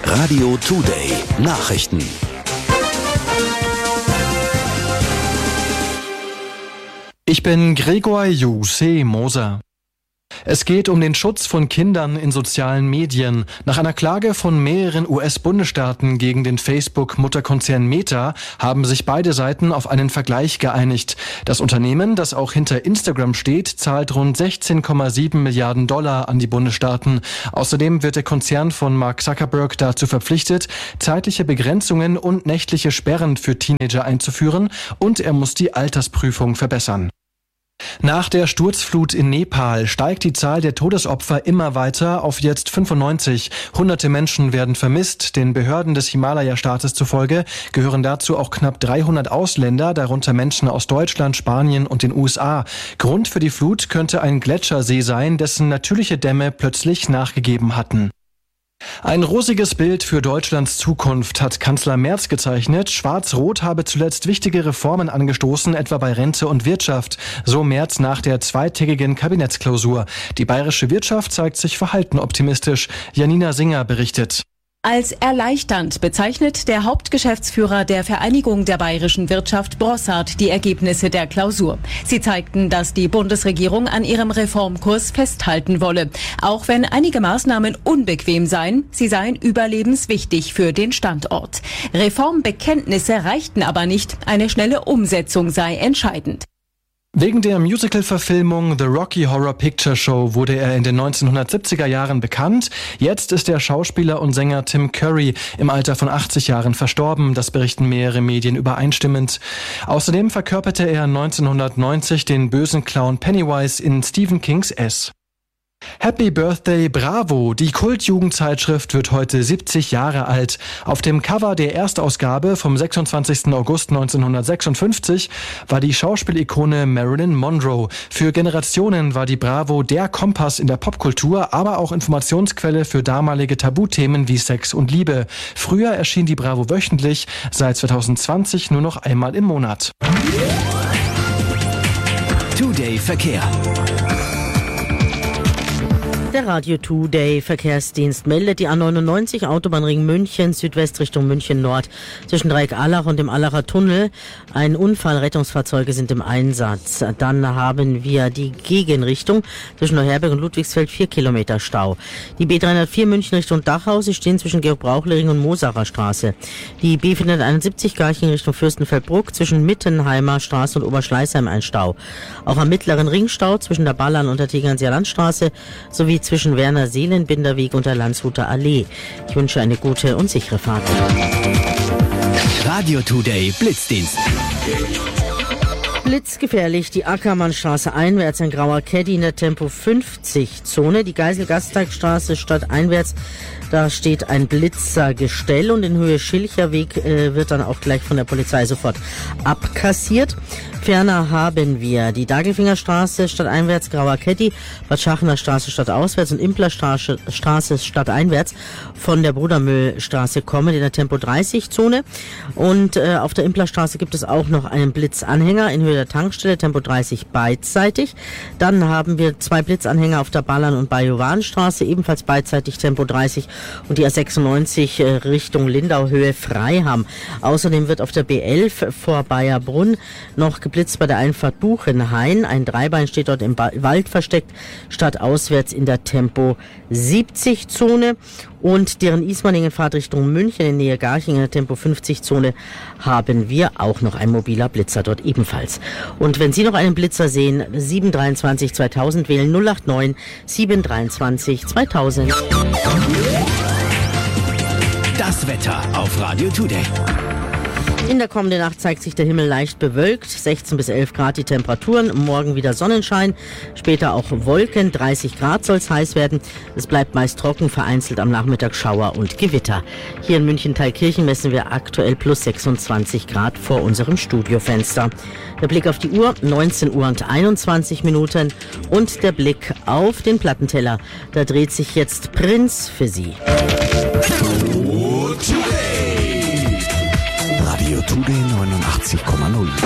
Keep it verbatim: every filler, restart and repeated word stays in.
Radio Today Nachrichten. Ich bin Gregor Juse Moser. Es geht um den Schutz von Kindern in sozialen Medien. Nach einer Klage von mehreren U S-Bundesstaaten gegen den Facebook-Mutterkonzern Meta haben sich beide Seiten auf einen Vergleich geeinigt. Das Unternehmen, das auch hinter Instagram steht, zahlt rund sechzehn Komma sieben Milliarden Dollar an die Bundesstaaten. Außerdem wird der Konzern von Mark Zuckerberg dazu verpflichtet, zeitliche Begrenzungen und nächtliche Sperren für Teenager einzuführen, und er muss die Altersprüfung verbessern. Nach der Sturzflut in Nepal steigt die Zahl der Todesopfer immer weiter auf jetzt fünfundneunzig. Hunderte Menschen werden vermisst. Den Behörden des Himalaya-Staates zufolge gehören dazu auch knapp dreihundert Ausländer, darunter Menschen aus Deutschland, Spanien und den U S A. Grund für die Flut könnte ein Gletschersee sein, dessen natürliche Dämme plötzlich nachgegeben hatten. Ein rosiges Bild für Deutschlands Zukunft hat Kanzler Merz gezeichnet. Schwarz-Rot habe zuletzt wichtige Reformen angestoßen, etwa bei Rente und Wirtschaft. So Merz nach der zweitägigen Kabinettsklausur. Die bayerische Wirtschaft zeigt sich verhalten optimistisch. Janina Singer berichtet. Als erleichternd bezeichnet der Hauptgeschäftsführer der Vereinigung der bayerischen Wirtschaft Brossard die Ergebnisse der Klausur. Sie zeigten, dass die Bundesregierung an ihrem Reformkurs festhalten wolle. Auch wenn einige Maßnahmen unbequem seien, sie seien überlebenswichtig für den Standort. Reformbekenntnisse reichten aber nicht, eine schnelle Umsetzung sei entscheidend. Wegen der Musical-Verfilmung The Rocky Horror Picture Show wurde er in den neunzehnhundertsiebziger Jahren bekannt. Jetzt ist der Schauspieler und Sänger Tim Curry im Alter von achtzig Jahren verstorben. Das berichten mehrere Medien übereinstimmend. Außerdem verkörperte er neunzehnhundertneunzig den bösen Clown Pennywise in Stephen Kings S. Happy Birthday Bravo! Die Kult-Jugendzeitschrift wird heute siebzig Jahre alt. Auf dem Cover der Erstausgabe vom sechsundzwanzigsten August neunzehnhundertsechsundfünfzig war die Schauspielikone Marilyn Monroe. Für Generationen war die Bravo der Kompass in der Popkultur, aber auch Informationsquelle für damalige Tabuthemen wie Sex und Liebe. Früher erschien die Bravo wöchentlich, seit zweitausendzwanzig nur noch einmal im Monat. Today Verkehr. Der Radio Today Verkehrsdienst meldet die A neunundneunzig Autobahnring München, Südwest Richtung München Nord. Zwischen Dreieck Allach und dem Allacher Tunnel ein Unfall, Rettungsfahrzeuge sind im Einsatz. Dann haben wir die Gegenrichtung zwischen Neuherberg und Ludwigsfeld, vier Kilometer Stau. Die B dreihundertvier München Richtung Dachau, sie stehen zwischen Georg-Brauchle-Ring und Mosacher Straße. Die B vierhunderteinundsiebzig Garching Richtung Fürstenfeldbruck, zwischen Mittenheimer Straße und Oberschleißheim ein Stau. Auch am mittleren Ringstau zwischen der Ballern und der Tegernseer Landstraße sowie zwischen Werner-Seelenbinder-Weg und der Landshuter Allee. Ich wünsche eine gute und sichere Fahrt. Radio Today Blitzdienst. Blitzgefährlich, die Ackermannstraße einwärts, ein grauer Caddy in der Tempo fünfzig Zone. Die Geisel-Gasteigstraße stadteinwärts, da steht ein Blitzergestell und in Höhe Schilcherweg äh, wird dann auch gleich von der Polizei sofort abkassiert. Ferner haben wir die Dagelfingerstraße stadteinwärts, grauer Caddy, Bad Schachener Straße stadtauswärts und Implerstraße Straße stadteinwärts von der Brudermühlstraße kommen in der Tempo dreißig Zone. Und äh, auf der Implerstraße gibt es auch noch einen Blitzanhänger in Höhe der Tankstelle, Tempo dreißig beidseitig. Dann haben wir zwei Blitzanhänger auf der Ballern- und Bajowanstraße, ebenfalls beidseitig Tempo dreißig, und die A sechsundneunzig äh, Richtung Lindau, Höhe Freiham. Außerdem wird auf der B elf vor Bayerbrunn noch geblitzt bei der Einfahrt Buchenhain. Ein Dreibein steht dort im ba- Wald versteckt, stadtauswärts in der Tempo siebzig Zone. Und deren Ismaningen-Fahrt Richtung München in Nähe Garching in der Tempo fünfzig Zone haben wir auch noch ein mobiler Blitzer dort ebenfalls. Und wenn Sie noch einen Blitzer sehen, sieben drei zwei zweitausend wählen, null acht neun sieben drei zwei zweitausend. Das Wetter auf Radio Today. In der kommenden Nacht zeigt sich der Himmel leicht bewölkt, sechzehn bis elf Grad die Temperaturen, morgen wieder Sonnenschein, später auch Wolken, dreißig Grad soll es heiß werden. Es bleibt meist trocken, vereinzelt am Nachmittag Schauer und Gewitter. Hier in München-Thalkirchen messen wir aktuell plus sechsundzwanzig Grad vor unserem Studiofenster. Der Blick auf die Uhr, neunzehn Uhr und einundzwanzig Minuten, und der Blick auf den Plattenteller. Da dreht sich jetzt Prinz für Sie. Radio Today neunundachtzig Komma null.